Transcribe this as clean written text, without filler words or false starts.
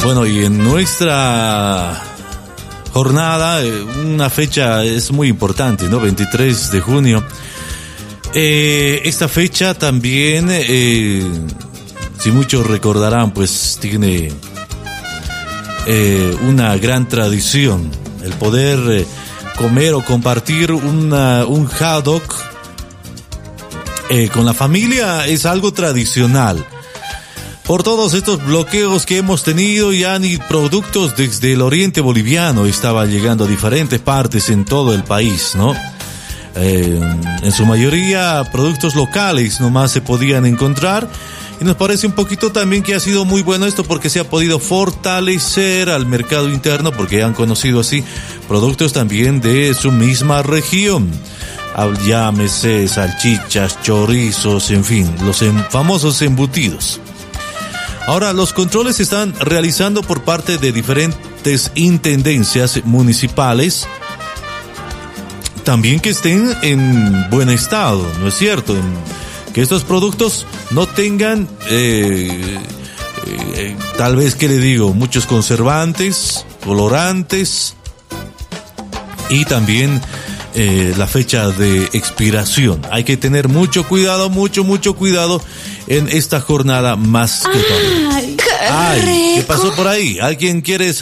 Bueno, y en nuestra jornada, una fecha es muy importante, ¿no? 23 de junio. Esta fecha también, si muchos recordarán, pues tiene una gran tradición. El poder comer o compartir un hot dog con la familia es algo tradicional. Por todos estos bloqueos que hemos tenido, ya ni productos desde el oriente boliviano estaban llegando a diferentes partes en todo el país, ¿no? En su mayoría productos locales nomás se podían encontrar, y nos parece un poquito también que ha sido muy bueno esto porque se ha podido fortalecer al mercado interno, porque han conocido así productos también de su misma región. Llámese salchichas, chorizos, en fin, los famosos embutidos. Ahora, los controles se están realizando por parte de diferentes intendencias municipales, también que estén en buen estado, ¿no es cierto? Que estos productos no tengan, tal vez, ¿qué le digo? Muchos conservantes, colorantes y también la fecha de expiración. Hay que tener mucho cuidado en esta jornada más que todo. ¡Ay, qué rico! ¿Qué pasó por ahí? ¿Alguien quiere